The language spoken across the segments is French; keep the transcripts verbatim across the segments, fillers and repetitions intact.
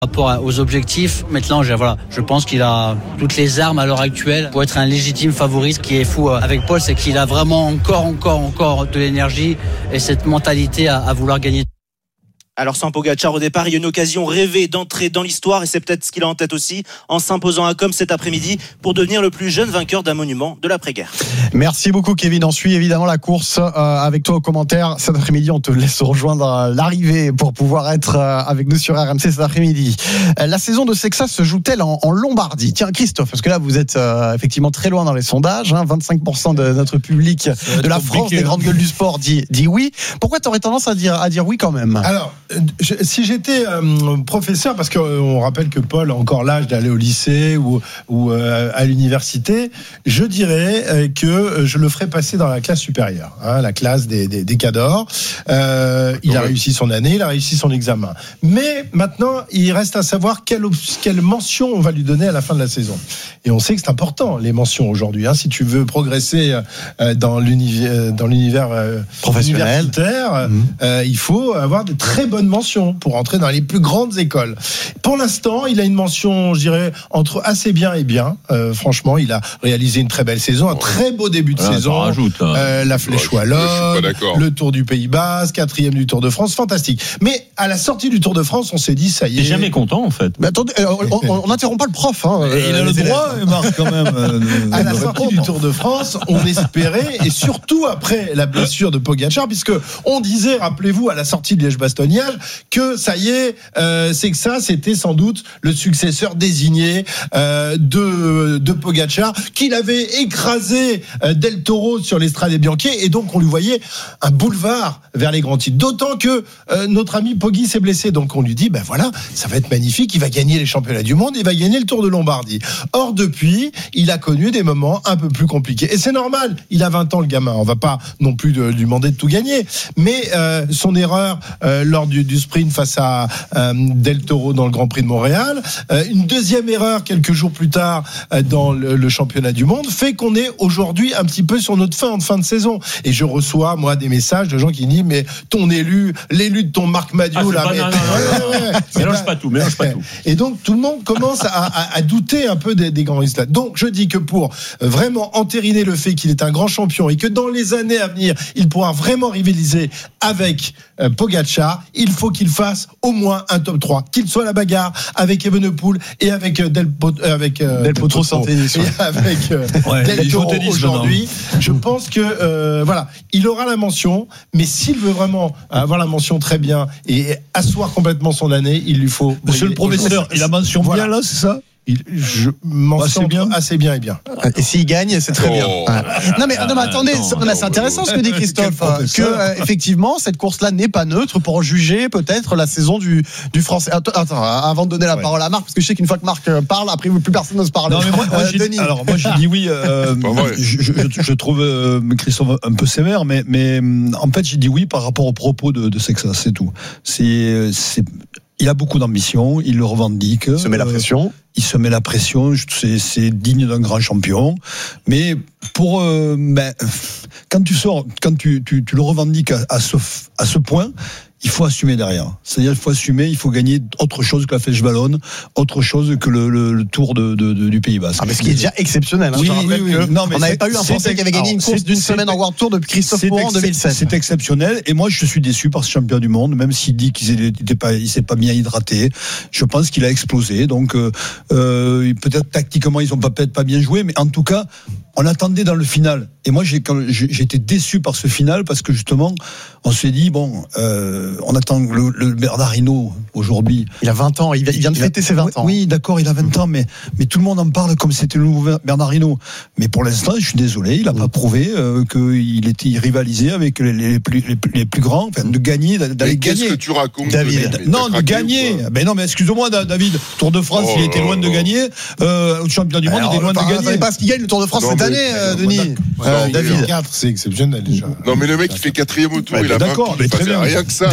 Par rapport aux objectifs, maintenant, je, voilà, je pense qu'il a toutes les armes à l'heure actuelle pour être un légitime favori. Ce qui est fou avec Paul, c'est qu'il a vraiment encore, encore, encore de l'énergie et cette mentalité à, à vouloir gagner. Alors sans Pogačar au départ, il y a une occasion rêvée d'entrer dans l'histoire et c'est peut-être ce qu'il a en tête aussi en s'imposant à Com cet après-midi pour devenir le plus jeune vainqueur d'un monument de l'après-guerre. Merci beaucoup Kevin, on suit évidemment la course euh, avec toi aux commentaires. Cet après-midi, on te laisse rejoindre l'arrivée pour pouvoir être euh, avec nous sur R M C cet après-midi. Euh, la saison de Sexa se joue-t-elle en, en Lombardie ? Tiens Christophe, parce que là vous êtes euh, effectivement très loin dans les sondages, hein, vingt-cinq pour cent de notre public de la France, des grandes gueules du sport dit, dit oui. Pourquoi tu aurais tendance à dire, à dire oui quand même ? Alors, je, si j'étais euh, professeur, parce qu'on rappelle que Paul a encore l'âge d'aller au lycée ou, ou euh, à l'université, je dirais euh, que je le ferais passer dans la classe supérieure, hein, la classe des, des, des cadors. Euh, il ouais. a réussi son année, il a réussi son examen. Mais maintenant, il reste à savoir quelle, quelle mention on va lui donner à la fin de la saison. Et on sait que c'est important, les mentions aujourd'hui. Hein, si tu veux progresser euh, dans l'univers, dans l'univers euh, professionnel, universitaire, mmh. euh, il faut avoir de très bonnes mentions pour entrer dans les plus grandes écoles. Pour l'instant, il a une mention, je dirais, entre assez bien et bien. Euh, franchement, il a réalisé une très belle saison, un très beau début de voilà, saison. Rajoute, hein. euh, la Flèche Wallonne, le Tour du Pays Basque, quatrième du Tour de France, fantastique. Mais à la sortie du Tour de France, on s'est dit, ça y est. T'es jamais content, en fait. Mais attendez, on n'interrompt pas le prof. Hein, il a le droit, Marc, quand même. Euh, à la sortie du Tour de France, on espérait, et surtout après la blessure de Pogačar, puisque on disait, rappelez-vous, à la sortie de Liège-Bastogne-Liège, que ça y est, euh, c'est que ça, c'était sans doute le successeur désigné euh, de, de Pogačar, qu'il avait écrasé euh, Del Toro sur l'Estrade Bianchi, et donc on lui voyait un boulevard vers les grands titres. D'autant que euh, notre ami Poggi s'est blessé, donc on lui dit, ben voilà, ça va être magnifique, il va gagner les championnats du monde, il va gagner le Tour de Lombardie. Or, depuis, il a connu des moments un peu plus compliqués. Et c'est normal, il a vingt ans le gamin, on va pas non plus de, lui demander de tout gagner, mais euh, son erreur euh, lors du, du sprint face à euh, Del Toro dans le Grand Prix de Montréal, euh, une deuxième erreur quelques jours plus tard euh, dans le, le championnat du monde, fait qu'on est aujourd'hui un petit peu sur notre fin de fin de saison. Et je reçois, moi, des messages de gens qui disent, mais ton élu, l'élu de ton Marc Madiot, ah, là, mais... non, non, non, ouais, ouais, ouais. mélange pas tout, mélange pas tout. Et donc, tout le monde commence à, à, à douter un peu des, des grands résultats. Donc, je dis que pour vraiment entériner le fait qu'il est un grand champion et que dans les années à venir, il pourra vraiment rivaliser avec euh, Pogačar, il faut qu'il fasse au moins un top trois, qu'il soit à la bagarre avec Evenepoel et avec euh, Del, euh, avec, euh, Del Potro sans tennis, et avec euh, ouais, Del Toro aujourd'hui. Je pense que euh, voilà, il aura la mention, mais s'il veut vraiment avoir la mention très bien et asseoir complètement son année, il lui faut... Monsieur le professeur, il a mention voilà. bien là, c'est ça ? Il, je m'en sens bien. assez bien et bien. Et s'il gagne, c'est très oh. bien. Ouais. Non mais, non, mais attendez, non, non, c'est intéressant ce que dit Christophe, que euh, effectivement cette course-là n'est pas neutre pour juger peut-être la saison du du français. Attends, attends avant de donner la ouais. parole à Marc, parce que je sais qu'une fois que Marc parle, après plus personne n'ose parler. Non mais moi, moi, euh, j'ai, alors moi j'ai dit oui. Euh, je, je, je trouve euh, Christophe un peu sévère, mais mais en fait j'ai dit oui par rapport aux propos de, de Sexa, c'est tout. C'est c'est il a beaucoup d'ambition, il le revendique. Il se met la pression. Euh, il se met la pression, c'est, c'est digne d'un grand champion. Mais pour, euh, ben, quand tu sors, quand tu, tu, tu le revendiques à, à ce, à ce point, il faut assumer derrière. C'est-à-dire, il faut assumer, il faut gagner autre chose que la Flèche Wallonne, autre chose que le, le, le Tour de, de, de, du Pays Basque. Ah, mais ce qui est déjà exceptionnel. Hein, oui, oui, oui. Non, mais on n'avait pas eu un Français qui avait gagné une course d'une semaine en World Tour depuis Christophe Pourrant en deux mille sept. C'est exceptionnel. Et moi, je suis déçu par ce champion du monde, même s'il dit qu'il était pas, il s'est pas bien hydraté. Je pense qu'il a explosé. Donc, euh, euh, peut-être tactiquement, ils ont pas, peut-être pas bien joué, mais en tout cas, on attendait dans le final. Et moi, j'ai, quand, j'ai été déçu par ce final parce que justement, on s'est dit, bon, euh, on attend le, le Bernard Hinault aujourd'hui. Il a vingt ans, il vient de fêter a, ses vingt ans. Oui, d'accord, il a vingt ans, mais, mais tout le monde en parle comme c'était le nouveau Bernard Hinault. Mais pour l'instant, je suis désolé, il n'a pas prouvé euh, qu'il était il rivalisait avec les, les, plus, les, les plus grands, enfin, de gagner, d'aller mais qu'est-ce gagner. Qu'est-ce que tu racontes, David? Non, de gagner. Ben non, mais excuse-moi, David. Tour de France, oh, il était loin de gagner. Euh, au champion du monde, il était loin de gagner. Vous savez pas ce qu'il gagne le Tour de France non, cette année, euh, Denis. Euh, David. quatre, c'est exceptionnel déjà. Non, mais le mec, il fait quatrième au Tour, ouais, il a d'accord, mais très bien. Rien que ça.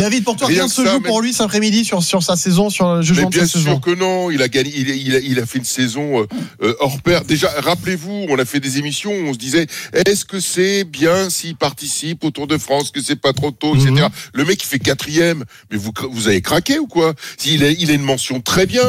David, pour toi, Rien rien que se ça, joue même- pour lui cet après-midi sur, sur sa saison, sur le Mais jugement de bien sa saison. sûr que non, il a gagné, il a, il a, il a fait une saison euh, euh, hors pair. Déjà, rappelez-vous, on a fait des émissions où on se disait, est-ce que c'est bien s'il participe au Tour de France, que c'est pas trop tôt, et cetera. Le mec, il fait quatrième, mais vous, vous avez craqué ou quoi? Il a, il a une mention très bien.